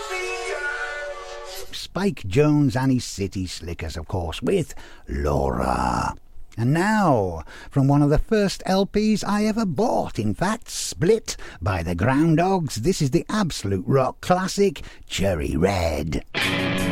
Spike Jones and his City Slickers, of course, with Laura. And now, from one of the first LPs I ever bought, in fact, Split by the Ground Dogs, this is the absolute rock classic, Cherry Red.